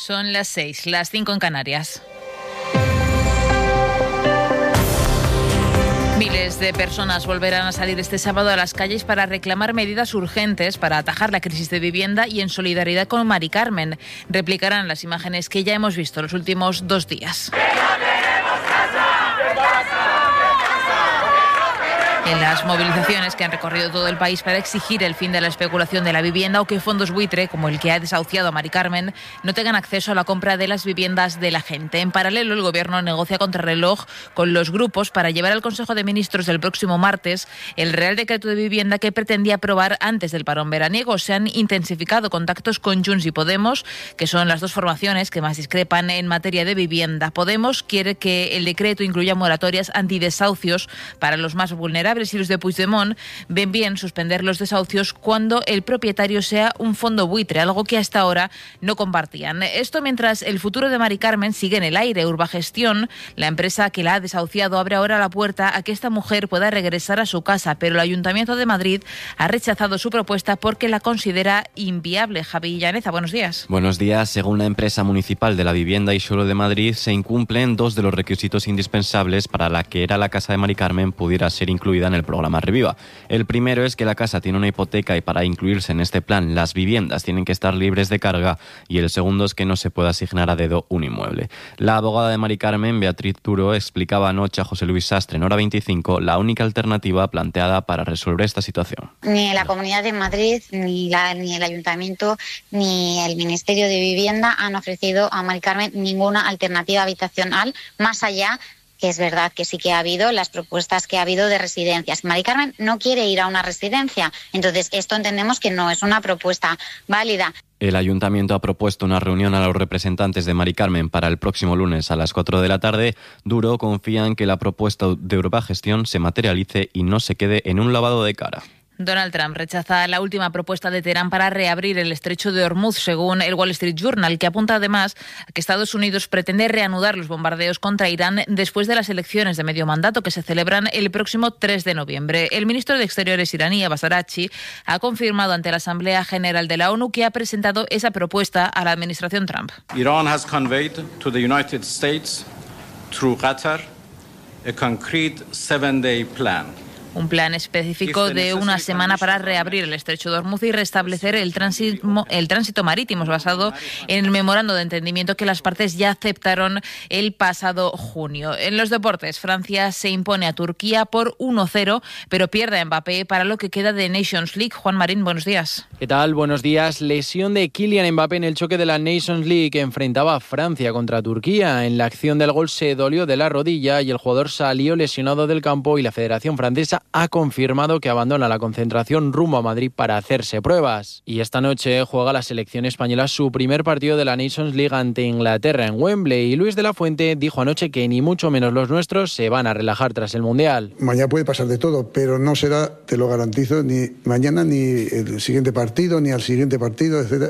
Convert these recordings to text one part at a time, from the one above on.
Son las 6, las 5 en Canarias. Miles de personas volverán a salir este sábado a las calles para reclamar medidas urgentes para atajar la crisis de vivienda y en solidaridad con Mari Carmen. Replicarán las imágenes que ya hemos visto los últimos 2 días. En las movilizaciones que han recorrido todo el país para exigir el fin de la especulación de la vivienda o que fondos buitre, como el que ha desahuciado a Mari Carmen, no tengan acceso a la compra de las viviendas de la gente. En paralelo, el Gobierno negocia contrarreloj con los grupos para llevar al Consejo de Ministros del próximo martes el Real Decreto de Vivienda que pretendía aprobar antes del parón veraniego. Se han intensificado contactos con Junts y Podemos, que son las dos formaciones que más discrepan en materia de vivienda. Podemos quiere que el decreto incluya moratorias antidesahucios para los más vulnerables y los de Puigdemont ven bien suspender los desahucios cuando el propietario sea un fondo buitre, algo que hasta ahora no compartían. Esto mientras el futuro de Mari Carmen sigue en el aire. Urbagestión, la empresa que la ha desahuciado, abre ahora la puerta a que esta mujer pueda regresar a su casa, pero el Ayuntamiento de Madrid ha rechazado su propuesta porque la considera inviable. Javi Llaneza, buenos días. Buenos días. Según la empresa municipal de la vivienda y suelo de Madrid, se incumplen 2 de los requisitos indispensables para la que era la casa de Mari Carmen pudiera ser incluida en el programa Reviva. El primero es que la casa tiene una hipoteca y para incluirse en este plan las viviendas tienen que estar libres de carga, y el segundo es que no se pueda asignar a dedo un inmueble. La abogada de Mari Carmen, Beatriz Duro, explicaba anoche a José Luis Sastre en Hora 25 la única alternativa planteada para resolver esta situación. Ni la Comunidad de Madrid, ni el Ayuntamiento, ni el Ministerio de Vivienda han ofrecido a Mari Carmen ninguna alternativa habitacional más allá, que es verdad que sí que ha habido las propuestas que ha habido de residencias. Mari Carmen no quiere ir a una residencia, entonces esto entendemos que no es una propuesta válida. El Ayuntamiento ha propuesto una reunión a los representantes de Mari Carmen para el próximo lunes a las 4 de la tarde. Duro confía en que la propuesta de Urbagestión se materialice y no se quede en un lavado de cara. Donald Trump rechaza la última propuesta de Teherán para reabrir el estrecho de Hormuz, según el Wall Street Journal, que apunta además a que Estados Unidos pretende reanudar los bombardeos contra Irán después de las elecciones de medio mandato que se celebran el próximo 3 de noviembre. El ministro de Exteriores iraní, Abbas Araghchi, ha confirmado ante la Asamblea General de la ONU que ha presentado esa propuesta a la administración Trump. Iran has conveyed to the United States through Qatar a concrete 7-day plan. Un plan específico de una semana para reabrir el estrecho de Hormuz y restablecer el tránsito marítimo basado en el memorando de entendimiento que las partes ya aceptaron el pasado junio. En los deportes, Francia se impone a Turquía por 1-0, pero pierde a Mbappé para lo que queda de Nations League. Juan Marín, buenos días. ¿Qué tal? Buenos días. Lesión de Kylian Mbappé en el choque de la Nations League que enfrentaba a Francia contra Turquía. En la acción del gol se dolió de la rodilla y el jugador salió lesionado del campo, y la Federación Francesa ha confirmado que abandona la concentración rumbo a Madrid para hacerse pruebas. Y esta noche juega la selección española su primer partido de la Nations League ante Inglaterra en Wembley, y Luis de la Fuente dijo anoche que ni mucho menos los nuestros se van a relajar tras el Mundial. Mañana puede pasar de todo, pero no será, te lo garantizo, ni mañana ni el siguiente partido, ni al siguiente partido, etcétera,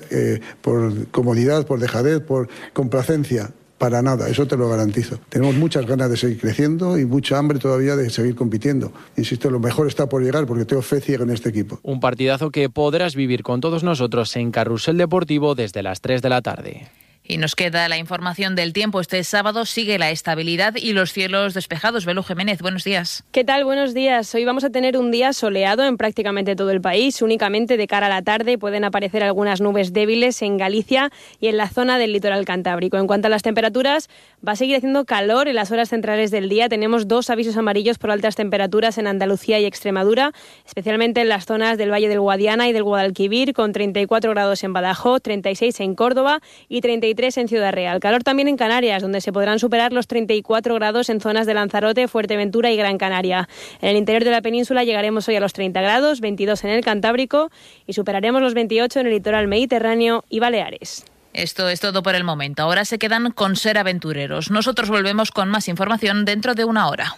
por comodidad, por dejadez, por complacencia. Para nada, eso te lo garantizo. Tenemos muchas ganas de seguir creciendo y mucha hambre todavía de seguir compitiendo. Insisto, lo mejor está por llegar porque tengo fe ciega en este equipo. Un partidazo que podrás vivir con todos nosotros en Carrusel Deportivo desde las 3 de la tarde. Y nos queda la información del tiempo. Este sábado sigue la estabilidad y los cielos despejados. Belú Jiménez, buenos días. ¿Qué tal? Buenos días. Hoy vamos a tener un día soleado en prácticamente todo el país. Únicamente de cara a la tarde pueden aparecer algunas nubes débiles en Galicia y en la zona del litoral cantábrico. En cuanto a las temperaturas, va a seguir haciendo calor en las horas centrales del día. Tenemos 2 avisos amarillos por altas temperaturas en Andalucía y Extremadura, especialmente en las zonas del Valle del Guadiana y del Guadalquivir, con 34 grados en Badajoz, 36 en Córdoba y 33 en Ciudad Real. Calor también en Canarias, donde se podrán superar los 34 grados en zonas de Lanzarote, Fuerteventura y Gran Canaria. En el interior de la península llegaremos hoy a los 30 grados, 22 en el Cantábrico y superaremos los 28 en el litoral Mediterráneo y Baleares. Esto es todo por el momento. Ahora se quedan con Ser Aventureros. Nosotros volvemos con más información dentro de una hora.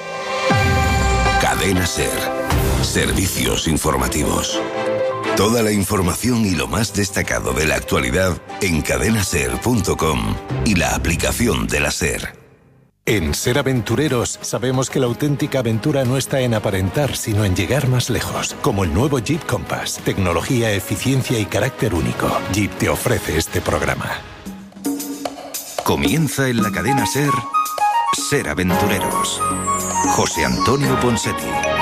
Cadena Ser. Servicios informativos. Toda la información y lo más destacado de la actualidad en cadenaser.com y la aplicación de la SER. En Ser Aventureros sabemos que la auténtica aventura no está en aparentar, sino en llegar más lejos. Como el nuevo Jeep Compass. Tecnología, eficiencia y carácter único. Jeep te ofrece este programa. Comienza en la cadena SER, Ser Aventureros. José Antonio Ponseti.